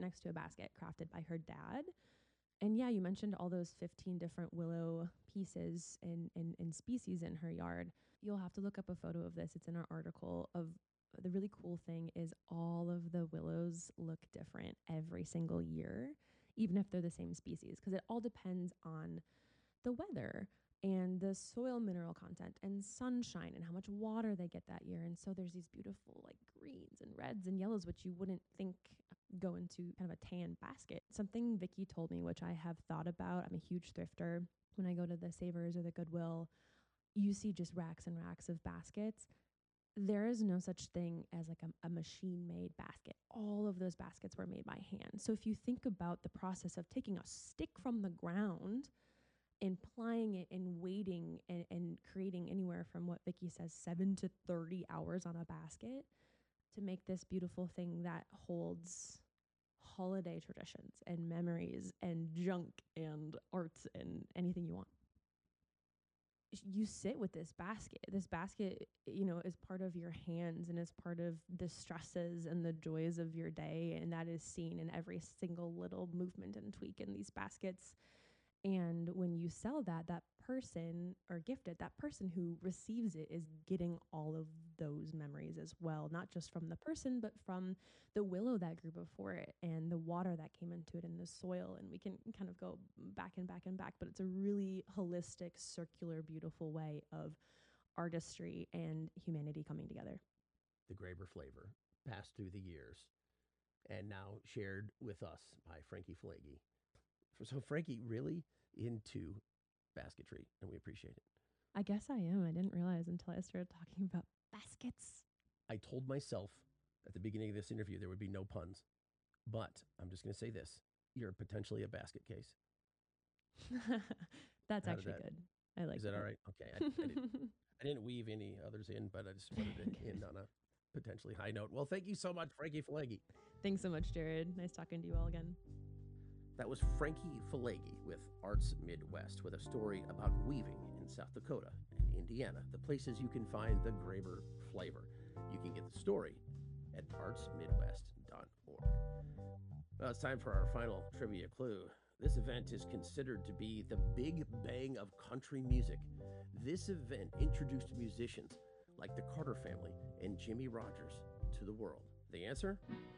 next to a basket crafted by her dad. And yeah, you mentioned all those 15 different willow pieces and species in her yard. You'll have to look up a photo of this. It's in our article. Of the really cool thing is all of the willows look different every single year, even if they're the same species, because it all depends on the weather and the soil mineral content and sunshine and how much water they get that year. And so there's these beautiful like greens and reds and yellows, which you wouldn't think go into kind of a tan basket. Something Vicky told me, which I have thought about. I'm a huge thrifter. When I go to the Savers or the Goodwill, you see just racks and racks of baskets. There is no such thing as like a machine made basket. All of those baskets were made by hand. So if you think about the process of taking a stick from the ground and plying it and waiting and creating anywhere from what Vicky says, 7 to 30 hours on a basket to make this beautiful thing that holds holiday traditions and memories and junk and arts and anything you want. You sit with this basket. This basket, you know, is part of your hands and is part of the stresses and the joys of your day. And that is seen in every single little movement and tweak in these baskets. And when you sell that, that person or gift it, that person who receives it is getting all of those memories as well, not just from the person, but from the willow that grew before it and the water that came into it and the soil. And we can kind of go back and back and back, but it's a really holistic, circular, beautiful way of artistry and humanity coming together. The Graber flavor passed through the years and now shared with us by Frankie Falegi. So Frankie really into basketry, and we appreciate it. I guess I am. I didn't realize until I started talking about baskets. I told myself at the beginning of this interview there would be no puns, but I'm just going to say this. You're potentially a basket case. That's actually good. I like that. Is that all right? Okay. I didn't weave any others in, but I just wanted to end on a potentially high note. Well, thank you so much, Frankie Falegi. Thanks so much, Jared. Nice talking to you all again. That was Frankie Falegi with Arts Midwest, with a story about weaving in South Dakota and Indiana, the places you can find the Graber flavor. You can get the story at artsmidwest.org. Well, it's time for our final trivia clue. This event is considered to be the Big Bang of country music. This event introduced musicians like the Carter Family and Jimmie Rodgers to the world. The answer?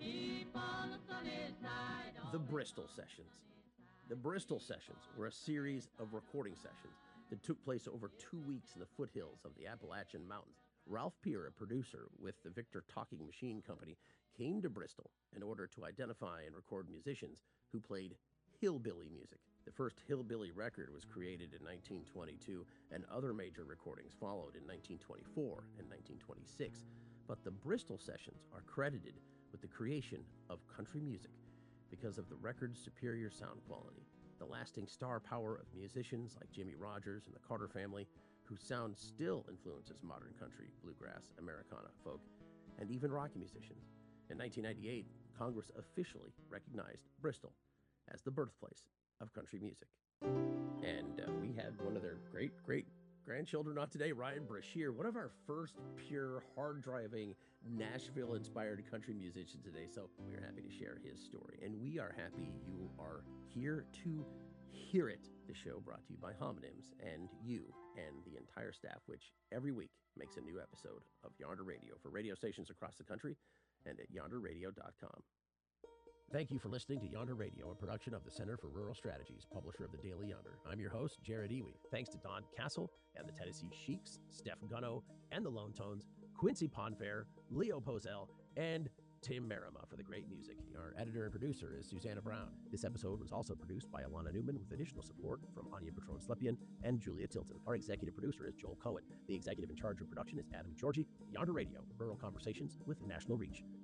The Bristol Sessions. The Bristol Sessions were a series of recording sessions that took place over 2 weeks in the foothills of the Appalachian Mountains. Ralph Peer, a producer with the Victor Talking Machine Company, came to Bristol in order to identify and record musicians who played hillbilly music. The first hillbilly record was created in 1922, and other major recordings followed in 1924 and 1926. But the Bristol Sessions are credited with the creation of country music because of the record's superior sound quality, the lasting star power of musicians like Jimmie Rodgers and the Carter Family, whose sound still influences modern country, bluegrass, Americana, folk, and even rock musicians. In 1998, Congress officially recognized Bristol as the birthplace of country music. And we had one of their great-grandchildren on today, Ryan Brashear, one of our first pure, hard-driving, Nashville-inspired country musicians today. So we're happy to share his story. And we are happy you are here to hear it. The show brought to you by Homonyms and you and the entire staff, which every week makes a new episode of Yonder Radio for radio stations across the country and at yonderradio.com. Thank you for listening to Yonder Radio, a production of the Center for Rural Strategies, publisher of the Daily Yonder. I'm your host, Jared Iwi. Thanks to Don Castle and the Tennessee Sheiks, Steph Gunno and the Lone Tones, Quincy Ponfair, Leo Pozell, and Tim Merima for the great music. Our editor and producer is Susanna Brown. This episode was also produced by Alana Newman with additional support from Anya Patron-Slepian and Julia Tilton. Our executive producer is Joel Cohen. The executive in charge of production is Adam Georgie. Yonder Radio, rural conversations with national reach.